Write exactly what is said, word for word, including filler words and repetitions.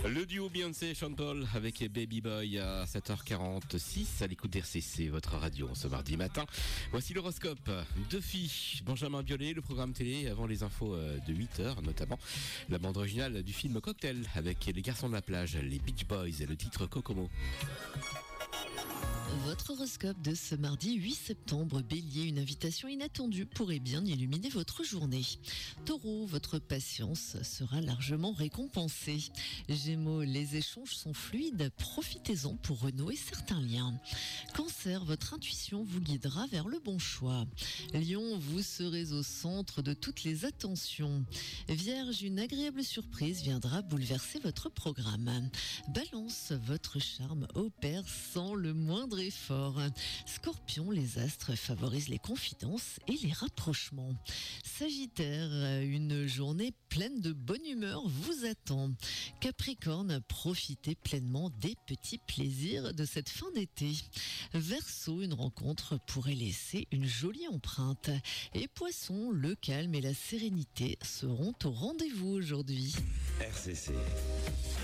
Le duo Beyoncé et Sean Paul avec Baby Boy à sept heures quarante-six à l'écoute d'R C C, votre radio ce mardi matin. Voici l'horoscope de filles. Benjamin Biolay, le programme télé avant les infos de huit heures, notamment la bande originale du film Cocktail avec les garçons de la plage, les Beach Boys et le titre Kokomo. Votre horoscope de ce mardi huit septembre, Bélier, une invitation inattendue pourrait bien illuminer votre journée. Taureau, votre patience sera largement récompensée. Gémeaux, les échanges sont fluides, profitez-en pour renouer certains liens. Cancer, votre intuition vous guidera vers le bon choix. Lion, vous serez au centre de toutes les attentions. Vierge, une agréable surprise viendra bouleverser votre programme. Balance, votre charme opère sans le moindre effort. Scorpion, les astres favorisent les confidences et les rapprochements. Sagittaire, une journée pleine de bonne humeur vous attend. Capricorne, profitez pleinement des petits plaisirs de cette fin d'été. Verseau, une rencontre pourrait laisser une jolie empreinte. Et Poisson, le calme et la sérénité seront au rendez-vous aujourd'hui. R C C.